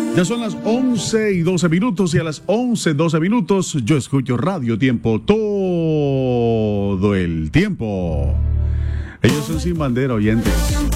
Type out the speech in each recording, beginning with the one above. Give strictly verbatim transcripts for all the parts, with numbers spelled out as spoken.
Ya son las once y doce minutos y a las once doce minutos yo escucho Radio Tiempo todo el tiempo. Ellos son Sin Bandera, oyentes.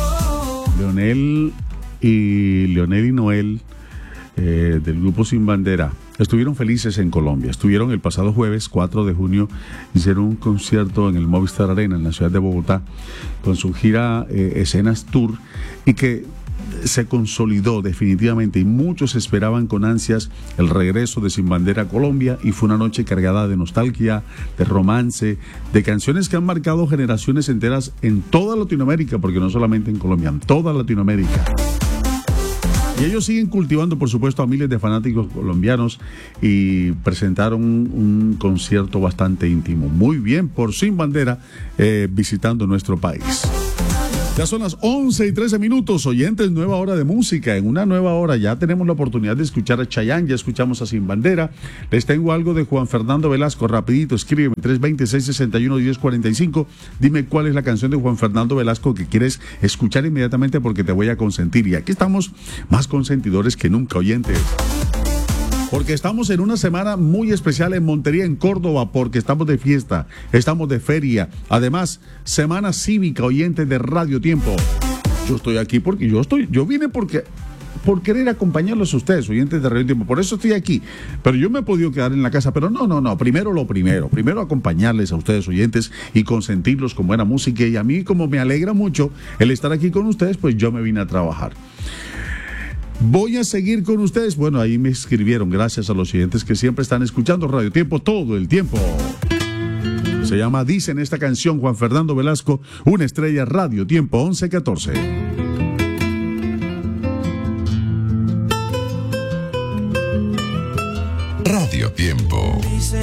Leonel y Leonel y Noel eh, del grupo Sin Bandera estuvieron felices en Colombia. Estuvieron el pasado jueves cuatro de junio, hicieron un concierto en el Movistar Arena en la ciudad de Bogotá con su gira eh, Escenas Tour, y que se consolidó definitivamente y muchos esperaban con ansias el regreso de Sin Bandera a Colombia, y fue una noche cargada de nostalgia, de romance, de canciones que han marcado generaciones enteras en toda Latinoamérica, porque no solamente en Colombia, en toda Latinoamérica. Y ellos siguen cultivando, por supuesto, a miles de fanáticos colombianos, y presentaron un, un concierto bastante íntimo. Muy bien por Sin Bandera eh, visitando nuestro país. Ya son las once y trece minutos, oyentes, nueva hora de música. En una nueva hora ya tenemos la oportunidad de escuchar a Chayanne, ya escuchamos a Sin Bandera. Les tengo algo de Juan Fernando Velasco, rapidito, escríbeme, tres dos cero, seis seis uno, uno cero cuatro cinco. Dime cuál es la canción de Juan Fernando Velasco que quieres escuchar inmediatamente, porque te voy a consentir. Y aquí estamos más consentidores que nunca, oyentes. Porque estamos en una semana muy especial en Montería, en Córdoba, porque estamos de fiesta, estamos de feria. Además, semana cívica, oyentes de Radio Tiempo. Yo estoy aquí porque yo estoy, yo vine porque, por querer acompañarlos a ustedes, oyentes de Radio Tiempo. Por eso estoy aquí. Pero yo me he podido quedar en la casa, pero no, no, no. Primero lo primero. Primero acompañarles a ustedes, oyentes, y consentirlos con buena música. Y a mí, como me alegra mucho el estar aquí con ustedes, pues yo me vine a trabajar. Voy a seguir con ustedes. Bueno, ahí me escribieron, gracias a los oyentes que siempre están escuchando Radio Tiempo todo el tiempo. Se llama Dicen esta canción, Juan Fernando Velasco, una estrella, Radio Tiempo once catorce. Radio Tiempo. Dicen